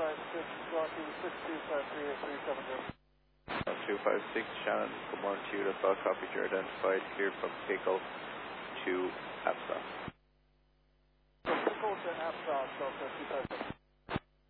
256, Shannon, good morning to you. That's all copies. You're identified here from Pickle to APSA. From Pickle to APSA, Delta 256.